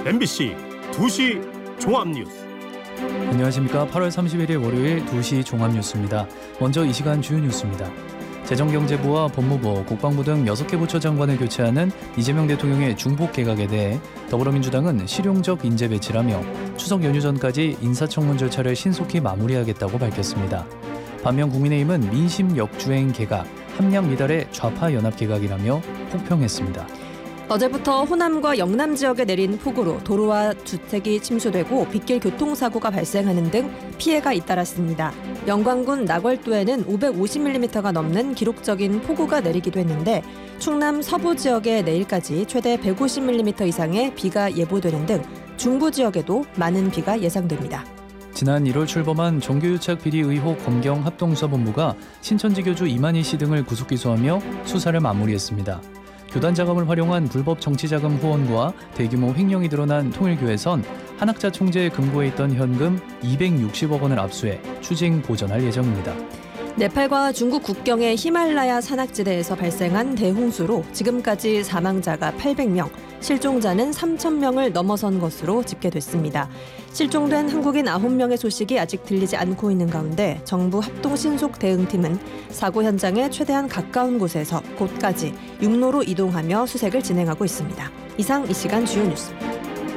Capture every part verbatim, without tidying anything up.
엠비씨 두 시 종합뉴스. 안녕하십니까. 팔월 삼십일일 월요일 두 시 종합뉴스입니다. 먼저 이 시간 주요 뉴스입니다. 재정경제부와 법무부, 국방부 등 여섯 개 부처 장관을 교체하는 이재명 대통령의 중폭 개각에 대해 더불어민주당은 실용적 인재 배치라며 추석 연휴 전까지 인사청문 절차를 신속히 마무리하겠다고 밝혔습니다. 반면 국민의힘은 민심 역주행 개각, 함량 미달의 좌파 연합 개각이라며 폭평했습니다. 어제부터 호남과 영남 지역에 내린 폭우로 도로와 주택이 침수되고 빗길 교통사고가 발생하는 등 피해가 잇따랐습니다. 영광군 나궐도에는 오백오십 밀리미터가 넘는 기록적인 폭우가 내리기도 했는데 충남 서부 지역에 내일까지 최대 백오십 밀리미터 이상의 비가 예보되는 등 중부 지역에도 많은 비가 예상됩니다. 지난 일월 출범한 정교유착 비리 의혹 검경 합동수사본부가 신천지 교주 이만희 씨 등을 구속 기소하며 수사를 마무리했습니다. 교단 자금을 활용한 불법 정치자금 후원과 대규모 횡령이 드러난 통일교에선 한학자 총재의 금고에 있던 현금 이백육십억 원을 압수해 추징 보전할 예정입니다. 네팔과 중국 국경의 히말라야 산악지대에서 발생한 대홍수로 지금까지 사망자가 팔백 명, 실종자는 삼천 명을 넘어선 것으로 집계됐습니다. 실종된 한국인 아홉 명의 소식이 아직 들리지 않고 있는 가운데 정부 합동신속대응팀은 사고 현장에 최대한 가까운 곳에서 곳까지 육로로 이동하며 수색을 진행하고 있습니다. 이상 이 시간 주요 뉴스입니다.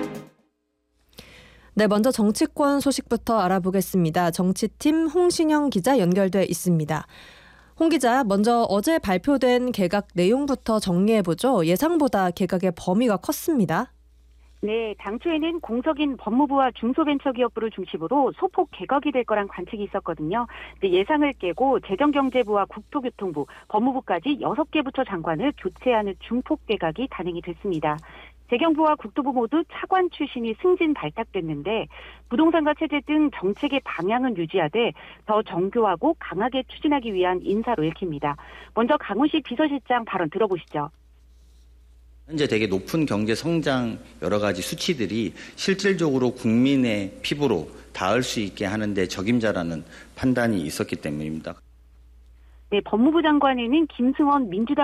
네, 먼저 정치권 소식부터 알아보겠습니다. 정치팀 홍신영 기자 연결돼 있습니다. 홍 기자, 먼저 어제 발표된 개각 내용부터 정리해보죠. 예상보다 개각의 범위가 컸습니다. 네, 당초에는 공석인 법무부와 중소벤처기업부를 중심으로 소폭 개각이 될 거란 관측이 있었거든요. 근데 예상을 깨고 재정경제부와 국토교통부, 법무부까지 여섯 개 부처 장관을 교체하는 중폭 개각이 단행이 됐습니다. 재경부와 국토부 모두 차관 출신이 승진 발탁됐는데 부동산과 체제 등 정책의 방향은 유지하되 더 정교하고 강하게 추진하기 위한 인사로 읽힙니다. 먼저 강훈식 비서실장 발언 들어보시죠. 현재 되게 높은 경제 성장 여러 가지 수치들이 실질적으로 국민의 피부로 닿을 수 있게 하는데 적임자라는 판단이 있었기 때문입니다. 네, 법무부 장관에는 김승원 민주당